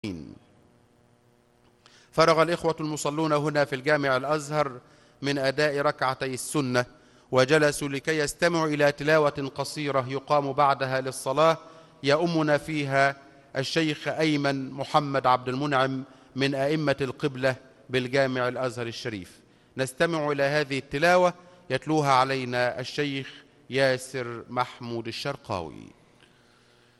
فرغ الإخوة المصلون هنا في الجامع الأزهر من أداء ركعتي السنة، وجلسوا لكي يستمعوا إلى تلاوة قصيرة يقام بعدها للصلاة يؤمنا فيها الشيخ أيمن محمد عبد المنعم من أئمة القبلة بالجامع الأزهر الشريف. نستمع إلى هذه التلاوة يتلوها علينا الشيخ ياسر محمود الشرقاوي.